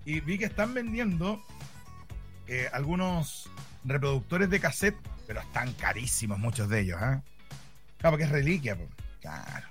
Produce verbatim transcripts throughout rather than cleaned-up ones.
Y vi que están vendiendo eh, algunos reproductores de cassette, pero están carísimos muchos de ellos, ¿eh? Claro, porque es reliquia, pues. Claro.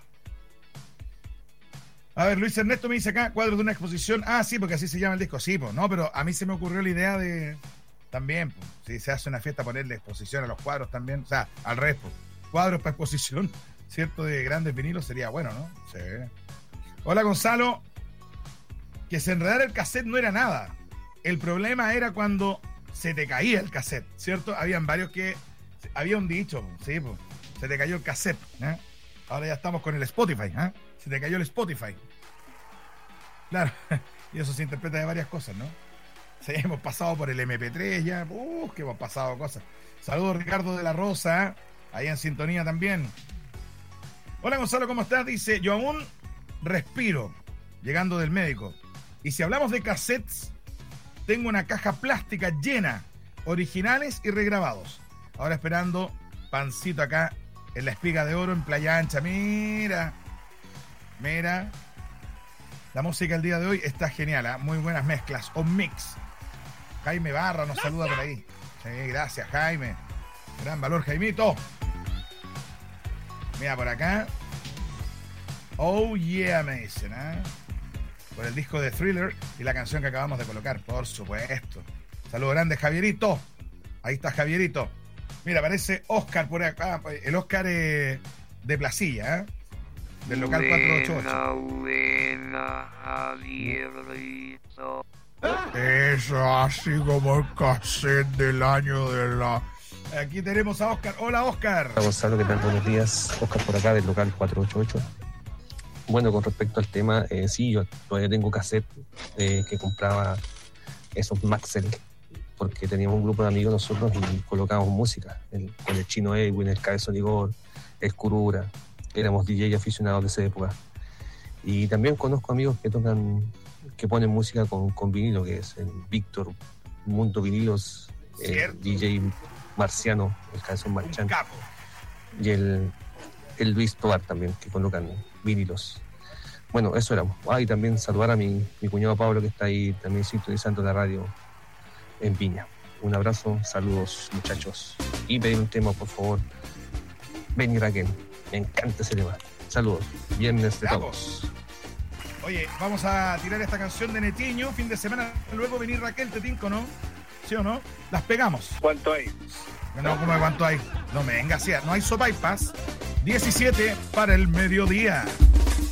A ver, Luis Ernesto me dice acá, cuadros de una exposición. Ah, sí, porque así se llama el disco. Sí, pues, no, pero a mí se me ocurrió la idea de... También, pues, si se hace una fiesta, ponerle exposición a los cuadros también. O sea, al revés, pues, cuadros para exposición, ¿cierto? De grandes vinilos sería bueno, ¿no? Sí. Hola, Gonzalo. Que se enredara el cassette no era nada. El problema era cuando se te caía el cassette, ¿cierto? Habían varios que... Había un dicho, sí, pues, se te cayó el cassette, ¿eh? Ahora ya estamos con el Spotify, ¿eh? Se te cayó el Spotify. Claro, y eso se interpreta de varias cosas, ¿no? Sí, hemos pasado por el eme pe tres ya, uh, que hemos pasado cosas. Saludos, Ricardo de la Rosa, ¿eh? Ahí en sintonía también. Hola, Gonzalo, ¿cómo estás? Dice, yo aún respiro, llegando del médico. Y si hablamos de cassettes, tengo una caja plástica llena, originales y regrabados. Ahora esperando pancito acá en la Espiga de Oro, en Playa Ancha. Mira, mira. La música el día de hoy está genial, ¿eh? Muy buenas mezclas, o mix. Jaime Barra nos saluda por ahí. Sí, gracias, Jaime. Gran valor, Jaimito. Mira, por acá. Oh yeah, me dicen, ¿eh? Por el disco de Thriller y la canción que acabamos de colocar, por supuesto. Saludos grandes, Javierito. Ahí está Javierito. Mira, aparece Oscar por acá. El Oscar eh, de Placilla, ¿eh? Del local cuatrocientos ochenta y ocho. Buena, Javierito. Eso, así como el cassette del año de la... Aquí tenemos a Oscar. Hola, Oscar. Hola, Gonzalo, ¿qué tal? Buenos días. Oscar por acá, del local cuatrocientos ochenta y ocho. Bueno, con respecto al tema, eh, sí, yo todavía tengo cassette eh, que compraba esos Maxell, porque teníamos un grupo de amigos nosotros y colocábamos música, el, con el Chino Edwin, el Cabezón Igor, el Curura, éramos D J aficionados de esa época. Y también conozco amigos que tocan, que ponen música con, con vinilo, que es el Víctor Mundo Vinilos, el D J Marciano, el Cabezón Marchán, y el, el Luis Tobar también, que colocan vinilos. Bueno, eso éramos. Ah, y también saludar a mi, mi cuñado Pablo, que está ahí también sintonizando la radio en Viña. Un abrazo, saludos, muchachos. Y pedir un tema, por favor. Benny Raquel. Me encanta ese tema. Saludos. Viernes de todos. Oye, vamos a tirar esta canción de Netiño, fin de semana, luego venir Raquel, te tinco, ¿no? ¿Sí o no? Las pegamos. ¿Cuánto hay? No, ¿cómo de cuánto hay? No me venga, sí, no hay sopa y paz. diecisiete para el mediodía.